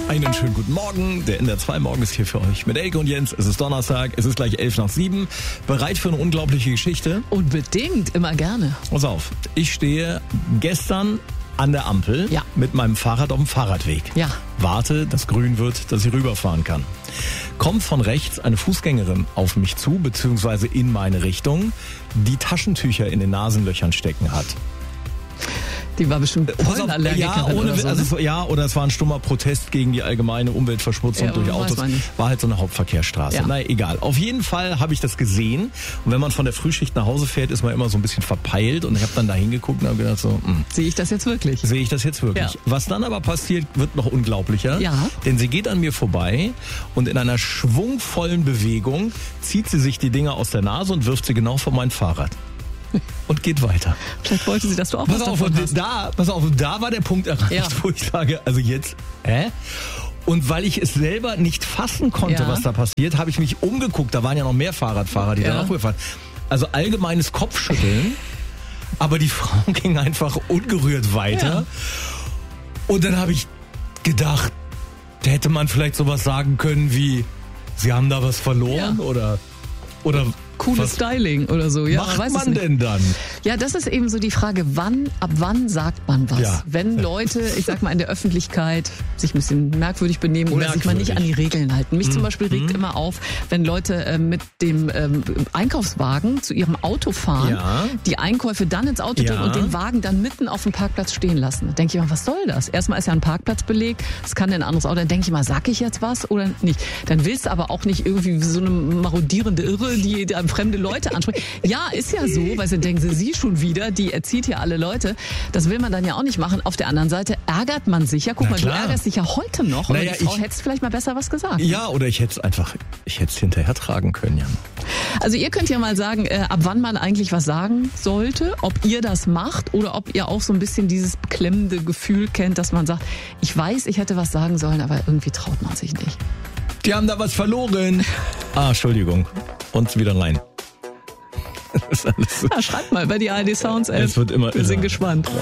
Einen schönen guten Morgen. Der NDR 2 Morgen ist hier für euch mit Elke und Jens. Es ist Donnerstag, es ist gleich 6:11. Bereit für eine unglaubliche Geschichte? Unbedingt, immer gerne. Pass auf, ich stehe gestern an der Ampel mit meinem Fahrrad auf dem Fahrradweg. Ja. Warte, dass grün wird, dass ich rüberfahren kann. Kommt von rechts eine Fußgängerin auf mich zu, beziehungsweise in meine Richtung, die Taschentücher in den Nasenlöchern stecken hat. Die war bestimmt Pollenallergikerin oder so. Oder es war ein stummer Protest gegen die allgemeine Umweltverschmutzung durch Autos. War halt so eine Hauptverkehrsstraße. Ja. Naja, egal. Auf jeden Fall habe ich das gesehen. Und wenn man von der Frühschicht nach Hause fährt, ist man immer so ein bisschen verpeilt. Und ich habe dann da hingeguckt und habe gedacht so, sehe ich das jetzt wirklich? Sehe ich das jetzt wirklich? Ja. Was dann aber passiert, wird noch unglaublicher. Ja. Denn sie geht an mir vorbei und in einer schwungvollen Bewegung zieht sie sich die Dinger aus der Nase und wirft sie genau vor mein Fahrrad. Und geht weiter. Vielleicht wollte sie, dass du auch was davon hast. Da war der Punkt erreicht, wo ich sage, also jetzt, Und weil ich es selber nicht fassen konnte, was da passiert, habe ich mich umgeguckt. Da waren ja noch mehr Fahrradfahrer, die da auch gefahren. Also allgemeines Kopfschütteln, aber die Frau ging einfach ungerührt weiter. Ja. Und dann habe ich gedacht, da hätte man vielleicht sowas sagen können wie, sie haben da was verloren oder cooles Styling oder so. Ja, macht man denn dann? Ja, das ist eben so die Frage, ab wann sagt man was? Ja. Wenn Leute, ich sag mal in der Öffentlichkeit, sich ein bisschen merkwürdig benehmen oder sich mal nicht an die Regeln halten. Mich zum Beispiel regt immer auf, wenn Leute mit dem Einkaufswagen zu ihrem Auto fahren, die Einkäufe dann ins Auto bringen und den Wagen dann mitten auf dem Parkplatz stehen lassen. Da denke ich immer, was soll das? Erstmal ist ja ein Parkplatz belegt, es kann ein anderes Auto. Dann denke ich mal, sag ich jetzt was oder nicht? Dann willst du aber auch nicht irgendwie so eine marodierende Irre, die fremde Leute ansprechen. Ja, ist ja so, weil sie denken, sie schon wieder, die erzieht hier alle Leute. Das will man dann ja auch nicht machen. Auf der anderen Seite ärgert man sich ja. Guck mal, du ärgerst dich ja heute noch. Aber die Frau hättest vielleicht mal besser was gesagt. Ja, oder ich hätte es hinterher tragen können, Jan. Also ihr könnt ja mal sagen, ab wann man eigentlich was sagen sollte, ob ihr das macht oder ob ihr auch so ein bisschen dieses beklemmende Gefühl kennt, dass man sagt, ich weiß, ich hätte was sagen sollen, aber irgendwie traut man sich nicht. Die haben da was verloren. Entschuldigung. Und wieder rein. Schreibt mal bei die ARD Sounds App. Es wird immer Wir sind gespannt.